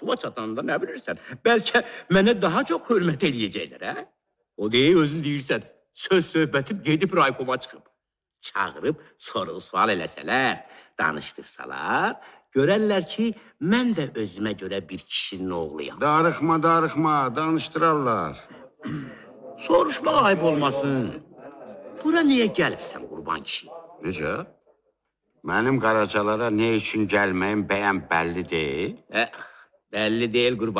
başıma çatanda ne bilirsən? Bəlkə mənə daha çox hörmət eləyəcəklər, hə? O deyil, özün deyirsən, söz söhbətim gedib raykoma çıxıb. Çağırıb, soru-sual eləsələr, danışdırsalar, görərlər ki, mən də özümə görə bir kişinin oğluyam. Darıxma, danışdırarlar. Soruşmaq ayıb olmasın. Bura niyə gəlibsən, qurban kişi? Necə? Mənim Qaracalara ne üçün gəlməyim bəyən bəlli deyil. Bəlli deyil, qurban.